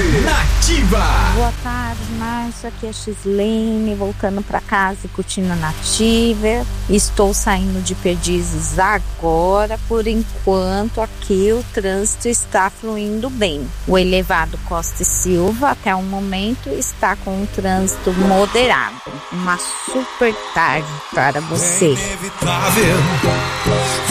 Nativa. Boa tarde, Márcio. Aqui é a Xislene, voltando para casa e curtindo a Nativa. Estou saindo de Perdizes agora. Por enquanto, aqui o trânsito está fluindo bem. O elevado Costa e Silva, até o momento, está com um trânsito moderado. Uma super tarde para você. Inevitável.